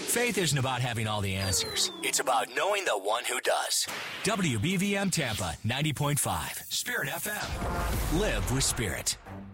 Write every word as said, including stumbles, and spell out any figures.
Faith isn't about having all the answers. It's about knowing the one who does. W B V M Tampa ninety point five, Spirit F M. Live with Spirit.